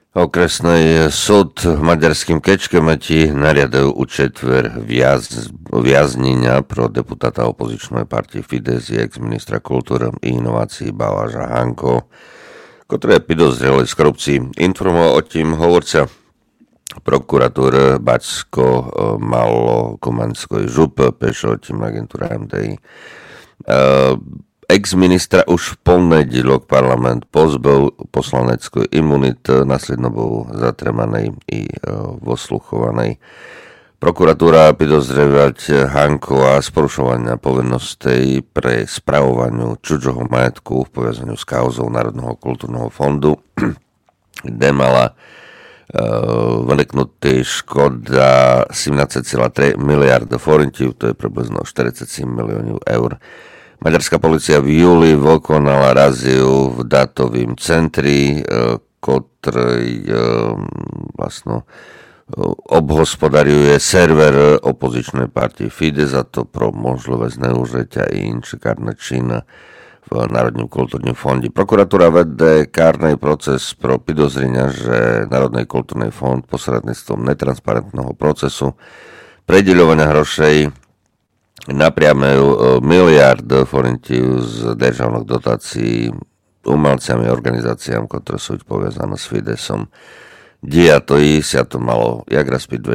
Okresný súd v maďarským Kečkemeti nariadil učetver viaznenia pro deputáta opozičnej partie Fidesz i ex-ministra kultúry i inovácií Baláža Hanko, ktorý je podozrelý z korupcii. Informoval o tým hovorca prokuratúr Bačko-Malo-Kumanskoj žup, pešo o tým agentúra MDI. Ex-ministra už v ponedílok parlament pozbel poslaneckú imunitu, následno bol zatremanej i vosluchovanej. Prokuratúra podozrievať Hankova z porušovania povinností pre spravovaniu cudzieho majetku v poviazaniu s kauzou Národného kultúrneho fondu, kde mala vniknutý škoda 17,3 miliardy forintov, to je približno 47 miliónov eur. Maďarská polícia v júli vykonala raziu v dátovým centri, ktorý vlastne obhospodaruje server opozičnej partie Fidesz, a to pro možlivé zneužitia i inšikárne činy v Národnom kultúrnom fonde. Prokuratúra vede kárny proces pro podozrenia, že Národný kultúrny fond posredníctvom netransparentného procesu predeľovania hrošej napriamajú miliard forintov z državných dotácií umelcami a organizáciám, ktoré sú poviazané s Fidesom. Dia to i sa to malo jak raz pід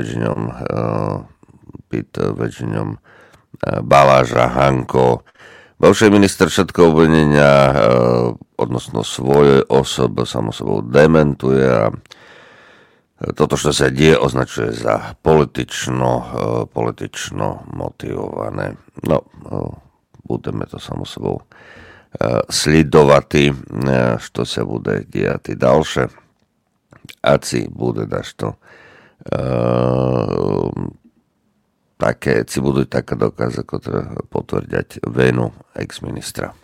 väčšinom Baláža Hanko. Bivší minister všetko obvinenia odnosno svojej osoby samo sebou dementuje a toto, čo sa deje, označuje za politično motivované. No, budeme to samo sebou sledovati, što sa bude diati ďalšie. Aci bude dašto také, ci budú také dokazy, ktoré potvrdiať venu ex-ministra.